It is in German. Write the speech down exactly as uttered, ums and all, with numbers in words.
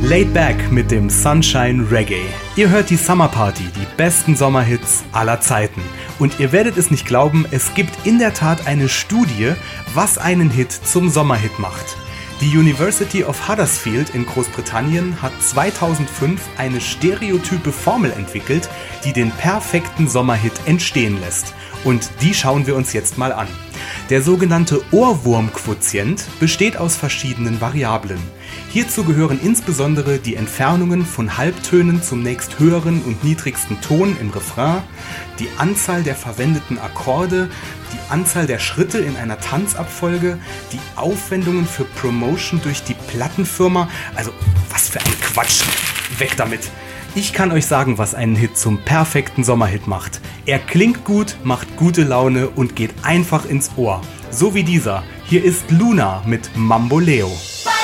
Laid Back mit dem Sunshine Reggae. Ihr hört die Summer Party, die besten Sommerhits aller Zeiten. Und ihr werdet es nicht glauben, es gibt in der Tat eine Studie, was einen Hit zum Sommerhit macht. Die University of Huddersfield in Großbritannien hat zweitausendfünf eine stereotype Formel entwickelt, die den perfekten Sommerhit entstehen lässt. Und die schauen wir uns jetzt mal an. Der sogenannte Ohrwurmquotient besteht aus verschiedenen Variablen. Hierzu gehören insbesondere die Entfernungen von Halbtönen zum nächsthöheren und niedrigsten Ton im Refrain, die Anzahl der verwendeten Akkorde, die Anzahl der Schritte in einer Tanzabfolge, die Aufwendungen für Promotion durch die Plattenfirma. Also, was für ein Quatsch. Weg damit. Ich kann euch sagen, was einen Hit zum perfekten Sommerhit macht. Er klingt gut, macht gute Laune und geht einfach ins Ohr. So wie dieser. Hier ist Luna mit Mamboleo.